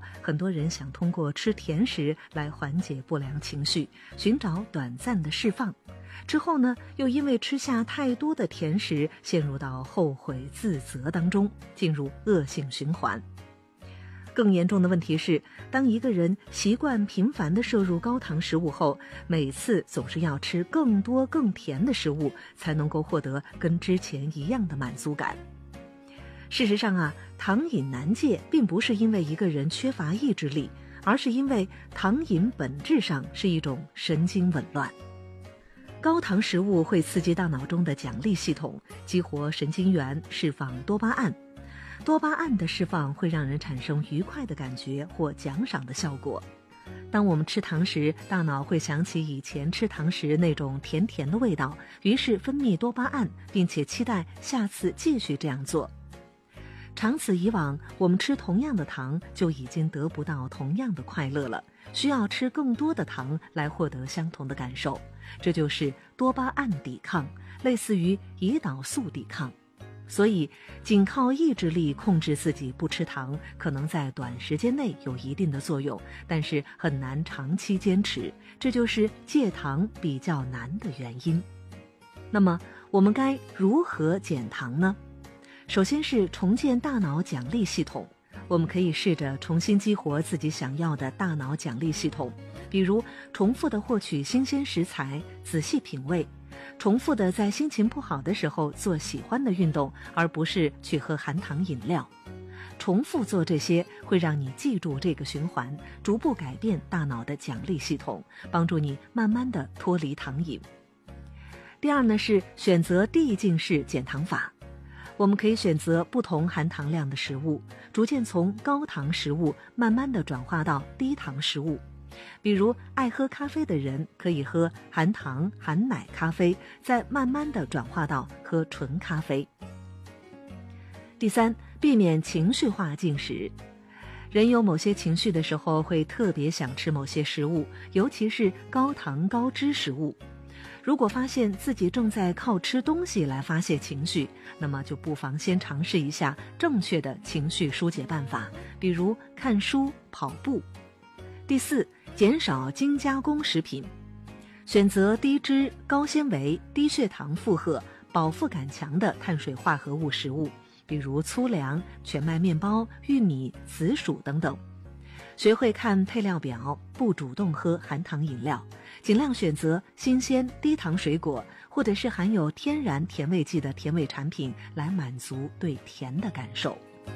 后，很多人想通过吃甜食来缓解不良情绪，寻找短暂的释放。之后呢，又因为吃下太多的甜食，陷入到后悔自责当中，进入恶性循环。更严重的问题是，当一个人习惯频繁地摄入高糖食物后，每次总是要吃更多更甜的食物，才能够获得跟之前一样的满足感。事实上啊，糖瘾难戒并不是因为一个人缺乏意志力，而是因为糖瘾本质上是一种神经紊乱。高糖食物会刺激大脑中的奖励系统，激活神经元，释放多巴胺。多巴胺的释放会让人产生愉快的感觉或奖赏的效果。当我们吃糖时，大脑会想起以前吃糖时那种甜甜的味道，于是分泌多巴胺，并且期待下次继续这样做。长此以往，我们吃同样的糖就已经得不到同样的快乐了，需要吃更多的糖来获得相同的感受。这就是多巴胺抵抗，类似于胰岛素抵抗。所以仅靠意志力控制自己不吃糖，可能在短时间内有一定的作用，但是很难长期坚持，这就是戒糖比较难的原因。那么我们该如何减糖呢？首先是重建大脑奖励系统，我们可以试着重新激活自己想要的大脑奖励系统，比如重复地获取新鲜食材，仔细品味，重复地在心情不好的时候做喜欢的运动，而不是去喝含糖饮料。重复做这些会让你记住这个循环，逐步改变大脑的奖励系统，帮助你慢慢地脱离糖瘾。第二呢，是选择递进式减糖法。我们可以选择不同含糖量的食物，逐渐从高糖食物慢慢地转化到低糖食物。比如爱喝咖啡的人可以喝含糖含奶咖啡，再慢慢地转化到喝纯咖啡。第三，避免情绪化进食。人有某些情绪的时候会特别想吃某些食物，尤其是高糖高脂食物。如果发现自己正在靠吃东西来发泄情绪，那么就不妨先尝试一下正确的情绪疏解办法，比如看书、跑步。第四，减少精加工食品，选择低脂、高纤维、低血糖负荷、饱腹感强的碳水化合物食物，比如粗粮、全麦面包、玉米、紫薯等等。学会看配料表，不主动喝含糖饮料，尽量选择新鲜低糖水果，或者是含有天然甜味剂的甜味产品，来满足对甜的感受。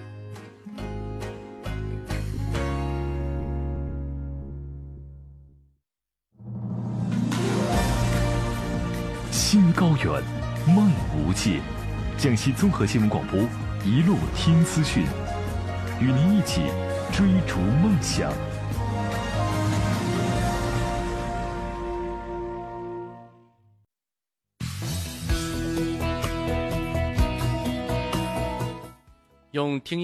心高远，梦无界。江西综合新闻广播，一路听资讯，与您一起追逐梦想。 用听